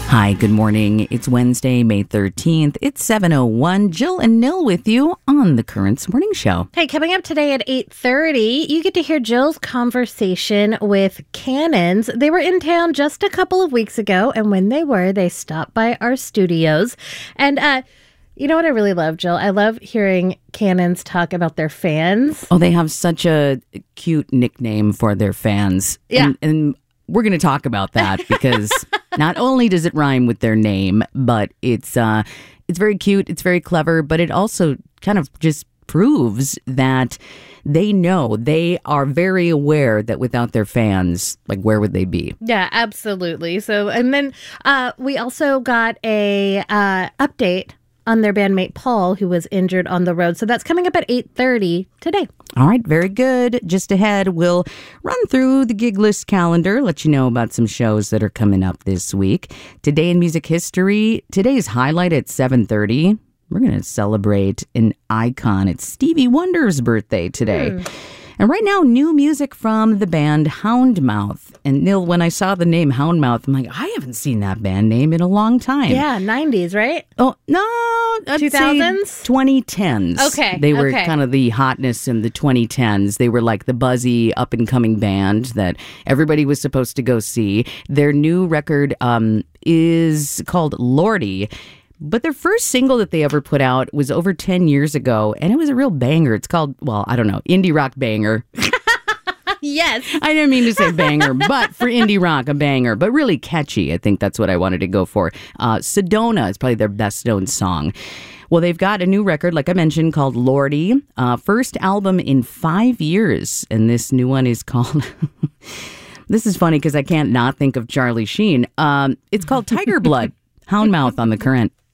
Hi, good morning. It's Wednesday, May 13th. It's 7:01. Jill and Nil with you on the Currents Morning Show. Hey, coming up today at 8:30, you get to hear Jill's conversation with Cannons. They were in town just a couple of weeks ago, and when they stopped by our studios. And you know what I really love, Jill? I love hearing Cannons talk about their fans. Oh, they have such a cute nickname for their fans. Yeah. And we're going to talk about that because not only does it rhyme with their name, but it's very cute, it's very clever, but it also kind of just proves that they are very aware that without their fans, like, where would they be? Yeah, absolutely. So, and then we also got a update on their bandmate Paul, who was injured on the road. So that's coming up at 8:30 today. All right, very good. Just ahead, we'll run through the gig list calendar, let you know about some shows that are coming up this week. Today in music history, today's highlight at 7:30. We're going to celebrate an icon. It's Stevie Wonder's birthday today. And right now, new music from the band Houndmouth. And Nil, when I saw the name Houndmouth, I'm like, I haven't seen that band name in a long time. Yeah, 90s, right? Oh, no. 2000s? 2010s. Okay. They were kind of the hotness in the 2010s. They were like the buzzy up-and-coming band that everybody was supposed to go see. Their new record is called Lordy. But their first single that they ever put out was over 10 years ago, and it was a real banger. It's called, well, I don't know, indie rock banger. Yes. I didn't mean to say banger, but for indie rock, a banger, but really catchy. I think that's what I wanted to go for. Sedona is probably their best known song. Well, they've got a new record, like I mentioned, called Lordy. First album in 5 years, and this new one is called... This is funny because I can't not think of Charlie Sheen. It's called Tiger Blood. Houndmouth on the Current.